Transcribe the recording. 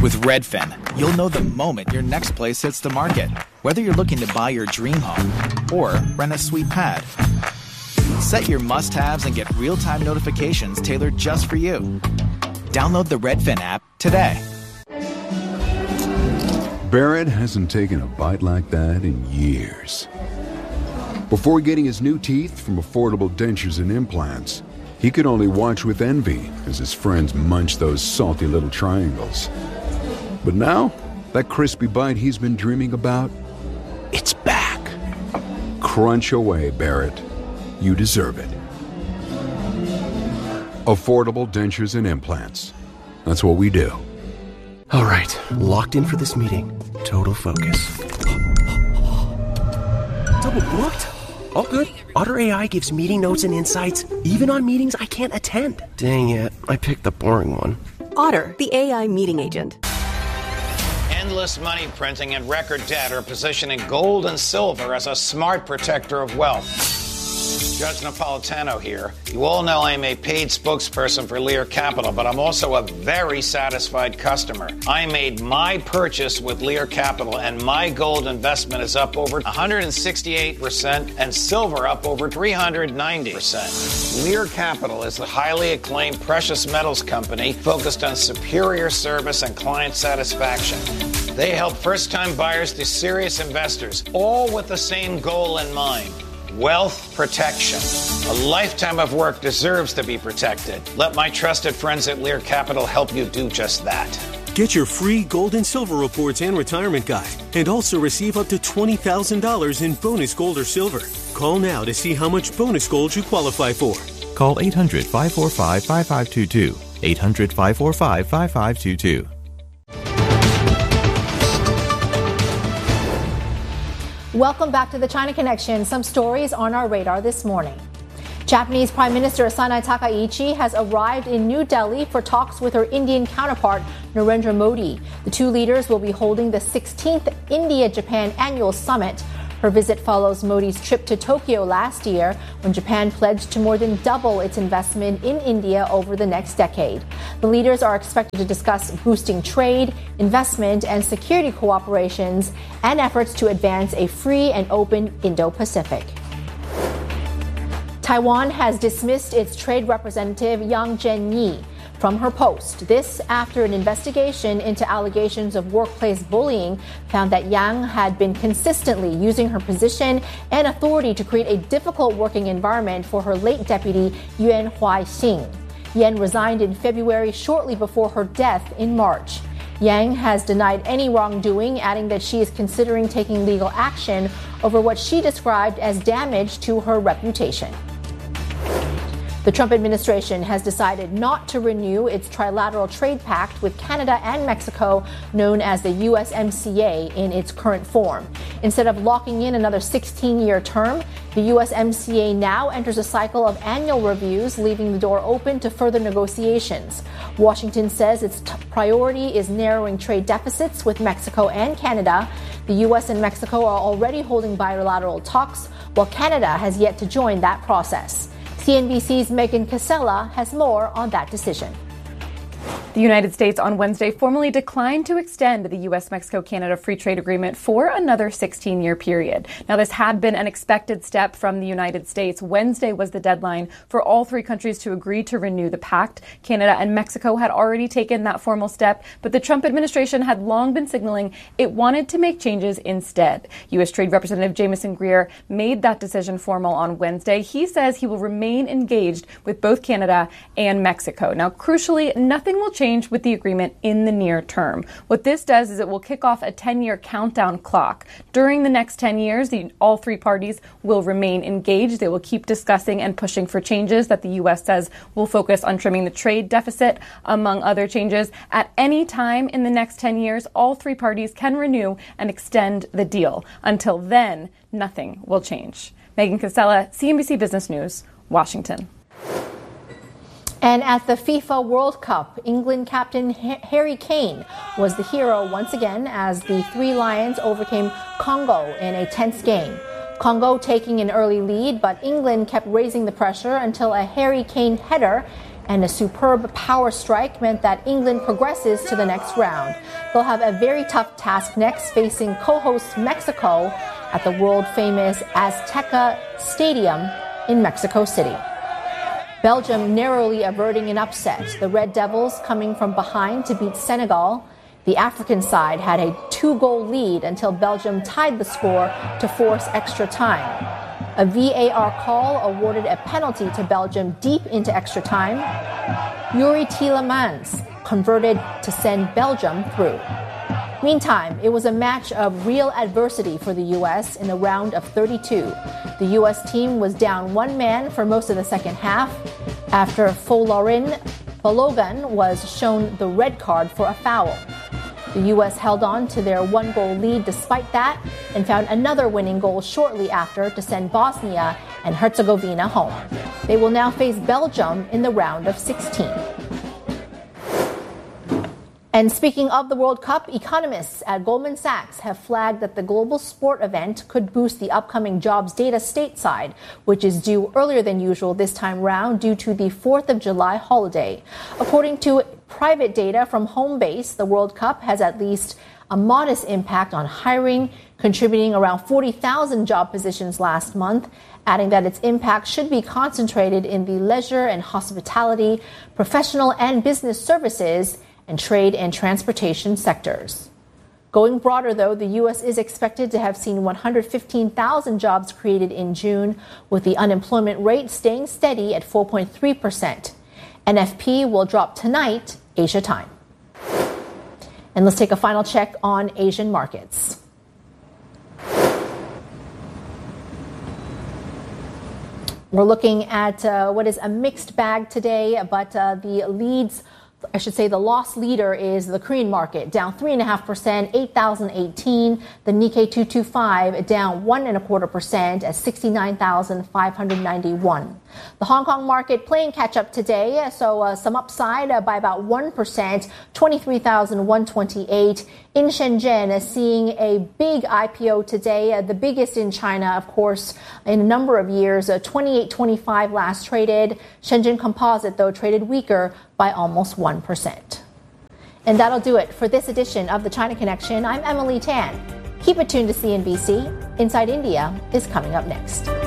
With Redfin, you'll know the moment your next place hits the market, whether you're looking to buy your dream home or rent a sweet pad. Set your must-haves and get real-time notifications tailored just for you. Download the Redfin app today. Barrett hasn't taken a bite like that in years. Before getting his new teeth from Affordable Dentures and Implants, he could only watch with envy as his friends munched those salty little triangles. But now, that crispy bite he's been dreaming about, it's back. Crunch away, Barrett. You deserve it. Affordable Dentures and Implants. That's what we do. All right, locked in for this meeting. Total focus. Double booked? All good. Otter AI gives meeting notes and insights, even on meetings I can't attend. Dang it, I picked the boring one. Otter, the AI meeting agent. Endless money printing and record debt are positioning gold and silver as a smart protector of wealth. Judge Napolitano here. You all know I'm a paid spokesperson for Lear Capital, but I'm also a very satisfied customer. I made my purchase with Lear Capital, and my gold investment is up over 168% and silver up over 390%. Lear Capital is a highly acclaimed precious metals company focused on superior service and client satisfaction. They help first-time buyers to serious investors, all with the same goal in mind. Wealth protection. A lifetime of work deserves to be protected. Let my trusted friends at Lear Capital help you do just that. Get your free gold and silver reports and retirement guide, and also receive up to $20,000 in bonus gold or silver. Call now to see how much bonus gold you qualify for. Call 800-545-5522. 800-545-5522. Welcome back to the China Connection. Some stories on our radar this morning. Japanese Prime Minister Sanai Takaichi has arrived in New Delhi for talks with her Indian counterpart, Narendra Modi. The two leaders will be holding the 16th India-Japan Annual Summit. Her visit follows Modi's trip to Tokyo last year, when Japan pledged to more than double its investment in India over the next decade. The leaders are expected to discuss boosting trade, investment, and security cooperations, and efforts to advance a free and open Indo-Pacific. Taiwan has dismissed its trade representative Yang Zhenyi from her post. This after an investigation into allegations of workplace bullying found that Yang had been consistently using her position and authority to create a difficult working environment for her late deputy, Yuan Huaxing. Yan resigned in February shortly before her death in March. Yang has denied any wrongdoing, adding that she is considering taking legal action over what she described as damage to her reputation. The Trump administration has decided not to renew its trilateral trade pact with Canada and Mexico, known as the USMCA, in its current form. Instead of locking in another 16-year term, the USMCA now enters a cycle of annual reviews, leaving the door open to further negotiations. Washington says its priority is narrowing trade deficits with Mexico and Canada. The U.S. and Mexico are already holding bilateral talks, while Canada has yet to join that process. CNBC's Megan Casella has more on that decision. The United States on Wednesday formally declined to extend the U.S.-Mexico-Canada Free Trade Agreement for another 16-year period. Now, this had been an expected step from the United States. Wednesday was the deadline for all three countries to agree to renew the pact. Canada and Mexico had already taken that formal step, but the Trump administration had long been signaling it wanted to make changes instead. U.S. Trade Representative Jamieson Greer made that decision formal on Wednesday. He says he will remain engaged with both Canada and Mexico. Now, crucially, nothing will change with the agreement in the near term. What this does is it will kick off a 10-year countdown clock. During the next 10 years, all three parties will remain engaged. They will keep discussing and pushing for changes that the U.S. says will focus on trimming the trade deficit, among other changes. At any time in the next 10 years, all three parties can renew and extend the deal. Until then, nothing will change. Megan Casella, CNBC Business News, Washington. And at the FIFA World Cup, England captain Harry Kane was the hero once again as the Three Lions overcame Congo in a tense game. Congo taking an early lead, but England kept raising the pressure until a Harry Kane header and a superb power strike meant that England progresses to the next round. They'll have a very tough task next, facing co-host Mexico at the world-famous Azteca Stadium in Mexico City. Belgium narrowly averting an upset. The Red Devils coming from behind to beat Senegal. The African side had a 2-goal lead until Belgium tied the score to force extra time. A VAR call awarded a penalty to Belgium deep into extra time. Yuri Tielemans converted to send Belgium through. Meantime, it was a match of real adversity for the U.S. in the round of 32. The U.S. team was down one man for most of the second half after Folarin Balogun was shown the red card for a foul. The U.S. held on to their 1-goal lead despite that and found another winning goal shortly after to send Bosnia and Herzegovina home. They will now face Belgium in the round of 16. And speaking of the World Cup, economists at Goldman Sachs have flagged that the global sport event could boost the upcoming jobs data stateside, which is due earlier than usual this time round due to the 4th of July holiday. According to private data from Homebase, the World Cup has at least a modest impact on hiring, contributing around 40,000 job positions last month, adding that its impact should be concentrated in the leisure and hospitality, professional and business services, and trade and transportation sectors. Going broader, though, the U.S. is expected to have seen 115,000 jobs created in June, with the unemployment rate staying steady at 4.3%. NFP will drop tonight, Asia time. And let's take a final check on Asian markets. We're looking at what is a mixed bag today, but the loss leader is the Korean market, down 3.5%, 8,018. The Nikkei 225 down 1.25% at 69,591. The Hong Kong market playing catch up today, so some upside by about 1%, 23,128. In Shenzhen, seeing a big IPO today, the biggest in China, of course, in a number of years. 28.25 last traded. Shenzhen Composite, though, traded weaker by almost 1%. And that'll do it for this edition of the China Connection. I'm Emily Tan. Keep it tuned to CNBC. Inside India is coming up next.